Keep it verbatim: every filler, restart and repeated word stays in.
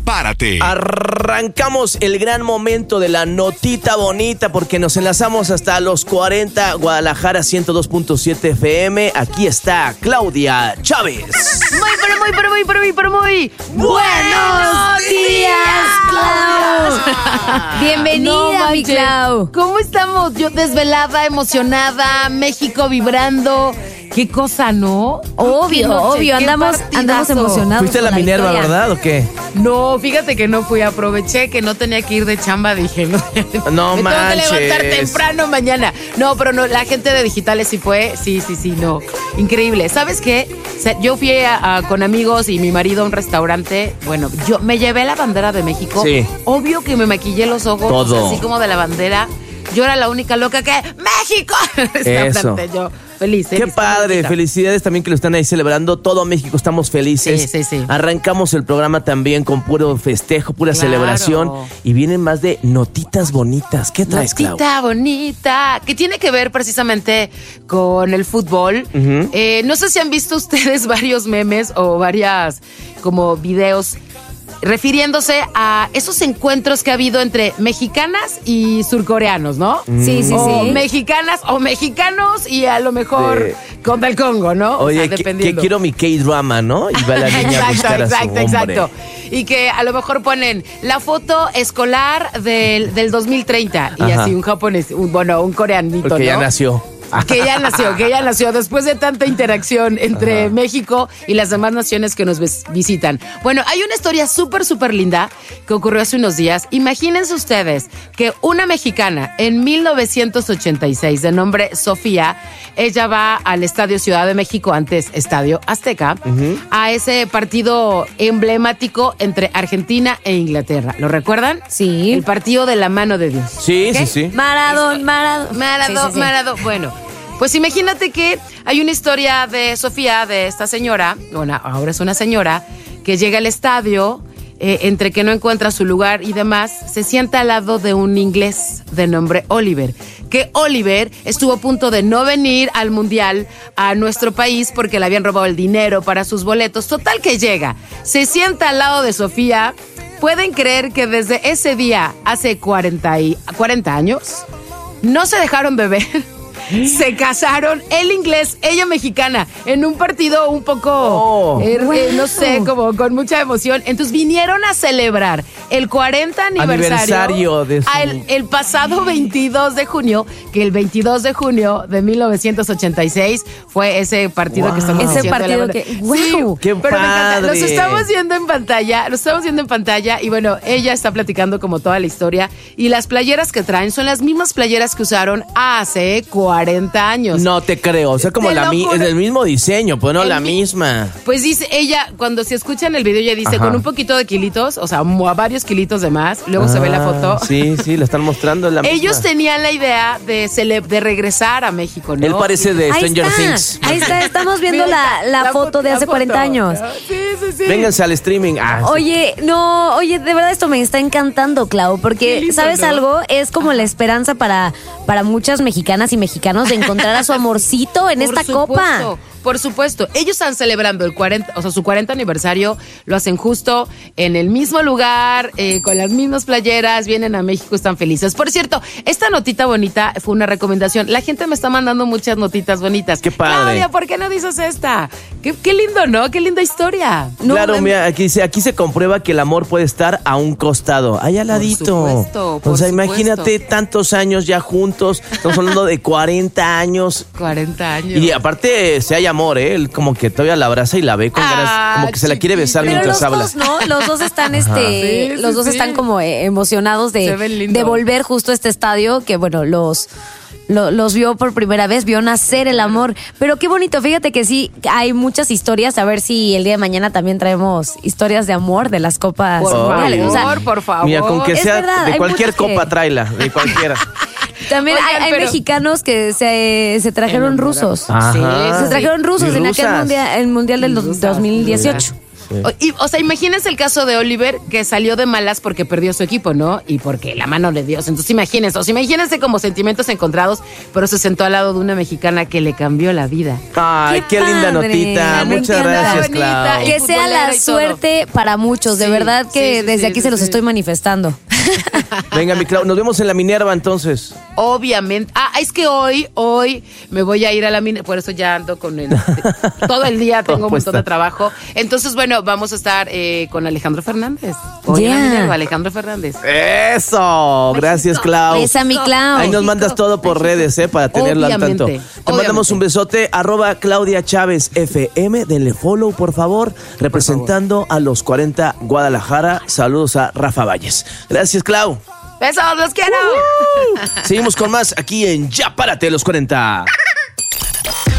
Prepárate. Arrancamos el gran momento de la notita bonita porque nos enlazamos hasta los cuarenta, Guadalajara ciento dos punto siete F M. Aquí está Claudia Chávez. Muy, pero muy, pero muy, pero muy, pero muy buenos días, Clau. Bienvenida, No mi manches. Clau. ¿Cómo estamos? Yo desvelada, emocionada, México vibrando. Qué cosa, ¿no? Obvio, Qué noche, obvio, qué andamos, partidazo. andamos emocionados. Fuiste a la con Minerva, victoria. ¿verdad? ¿O qué? No, fíjate que no fui, aproveché que no tenía que ir de chamba, dije, no, No me manches. tengo que levantar temprano mañana. No, pero no, la gente de digitales sí fue, sí, sí, sí, no, increíble. ¿Sabes qué? O sea, yo fui a- a- con amigos y mi marido a un restaurante, bueno, yo me llevé la bandera de México. Sí. Obvio que me maquillé los ojos, Todo. así como de la bandera. Yo era la única loca que, ¡México! Restaurante, yo feliz. ¿eh? Qué Está padre, bonita. felicidades también que lo están ahí celebrando. Todo México estamos felices. Sí, sí, sí. Arrancamos el programa también con puro festejo, pura Claro. celebración. Y vienen más de notitas bonitas. ¿Qué traes, Clau? Notita bonita, que tiene que ver precisamente con el fútbol. Ujú. Eh, no sé si han visto ustedes varios memes o varias como videos refiriéndose a esos encuentros que ha habido entre mexicanas y surcoreanos, ¿no? Sí, sí, O sí. mexicanas o mexicanos y a lo mejor De- con del Congo, ¿no? O Oye, sea, que, dependiendo. que quiero mi K-drama, ¿no? Y va la niña a Exacto, buscar a su exacto, hombre. exacto. Y que a lo mejor ponen la foto escolar del, del dos mil treinta y Ajá. así un japonés, un, bueno, un coreanito, Porque ¿no? ya nació. Que ya nació, que ya nació, después de tanta interacción entre México y las demás naciones que nos ves- visitan. Bueno, hay una historia súper, súper linda que ocurrió hace unos días. Imagínense ustedes que una mexicana en mil novecientos ochenta y seis, de nombre Sofía, ella va al Estadio Ciudad de México, antes Estadio Azteca, a ese partido emblemático entre Argentina e Inglaterra. ¿Lo recuerdan? Sí. El partido de la mano de Dios. Sí, ¿Ok? sí, sí. Maradón, Maradón. Maradón, Sí, sí, sí. Maradón. Bueno, pues imagínate que hay una historia de Sofía, de esta señora, bueno, ahora es una señora, que llega al estadio, eh, entre que no encuentra su lugar y demás, se sienta al lado de un inglés de nombre Oliver. Que Oliver estuvo a punto de no venir al Mundial a nuestro país porque le habían robado el dinero para sus boletos. Total que llega, se sienta al lado de Sofía. ¿Pueden creer que desde ese día, hace cuarenta, y, cuarenta años, no se dejaron beber? Se casaron, él inglés, ella mexicana, en un partido un poco, Oh. eh, Wow. eh, no sé, como con mucha emoción. Entonces vinieron a celebrar el cuarenta aniversario, Aniversario de su- al- el pasado veintidós de junio, que el veintidós de junio de mil novecientos ochenta y seis fue ese partido Wow. que estamos Ese haciendo. partido la- que- Sí, wow. ¡Qué pero me encanta. padre! Los estamos viendo en pantalla, los estamos viendo en pantalla y bueno, ella está platicando como toda la historia y las playeras que traen son las mismas playeras que usaron hace cuarenta años. No te creo. O sea, como Te la lo mi- juro. es el mismo diseño, pero no El la mi- misma. Pues dice ella, cuando se escucha en el video, ella dice Ajá. con un poquito de kilitos, o sea, mo- varios kilitos de más, luego se ve la Ah, foto. Sí, sí, la están mostrando. Es la Ellos misma. tenían la idea de, cele- de regresar a México, ¿no? Él parece de Ahí Stranger está, Things. ahí está, estamos viendo Mira, la, la foto de la hace foto. cuarenta años. Sí, sí, sí. Vénganse al streaming. Ah, sí. Oye, no, oye, de verdad esto me está encantando, Clau, Qué porque, lindo, ¿sabes ¿no? algo? Es como la esperanza para, para muchas mexicanas y mexicanos de encontrar a su amorcito en Por esta copa. supuesto, Por supuesto, ellos están celebrando el cuarenta, o sea, su cuarenta aniversario, lo hacen justo en el mismo lugar, eh, con las mismas playeras, vienen a México, están felices. Por cierto, esta notita bonita fue una recomendación. La gente me está mandando muchas notitas bonitas. Qué padre. Claudia, ¿por qué no dices esta? Qué, qué lindo, ¿no? Qué linda historia. No, claro, em- mira, aquí dice, aquí se comprueba que el amor puede estar a un costado, allá al ladito. supuesto, por o sea, supuesto. imagínate tantos años ya juntos, estamos hablando de cuarenta años. cuarenta años. Y aparte, si hay amor, ¿eh? Él como que todavía la abraza y la ve con Ah, ganas, como que se la quiere besar chiquito. Pero mientras los habla. dos, ¿no? Los dos están, este, Sí, sí, los dos sí. están como eh, emocionados Se de, ven lindo. de volver justo a este estadio que, bueno, los, lo- los vio por primera vez, vio nacer el amor. Pero qué bonito, fíjate que sí, hay muchas historias, a ver si el día de mañana también traemos historias de amor de las copas. Por mundiales. favor, O sea, por favor. Mira, con que Es sea verdad, de hay cualquier muchas que- copa, tráela, de cualquiera. también Oigan, hay, hay pero- mexicanos que se, se trajeron Enamorados. rusos. Ajá. Sí, Se sí. trajeron rusos Y en aquel rusas. mundial, el mundial del Y dos- rusas, dos mil dieciocho. Sí. O, y, o sea, imagínense el caso de Oliver, que salió de malas porque perdió su equipo, ¿no? Y porque la mano le dio. Entonces imagínense, o sea, imagínense como sentimientos encontrados, pero se sentó al lado de una mexicana que le cambió la vida. Ay, qué, Qué linda padre. notita. Me Muchas encanta. gracias, Bonita. Clau. Que sea la futbolera y todo. suerte para muchos, de Sí, verdad que sí, sí, desde sí, aquí sí, se los sí. estoy manifestando. Venga, mi Clau, nos vemos en la Minerva entonces. Obviamente. Ah, es que hoy, hoy me voy a ir a la mina, por eso ya ando con el... todo el día tengo un montón Puesta. de trabajo. Entonces, bueno, vamos a estar eh, con Alejandro Fernández. Hoy en la Yeah. Minerva, Alejandro Fernández. Eso, gracias, Clau. Esa mi Clau. Ahí nos mandas todo por redes, ¿eh? Para tenerlo al Obviamente, tanto. Te mandamos obviamente. un besote, arroba Claudia Chávez F M. Denle follow, por favor. Representando a los cuarenta Guadalajara. Saludos a Rafa Valles. Gracias, Clau. Besos, los quiero. Seguimos con más aquí en Ya Párate los cuarenta.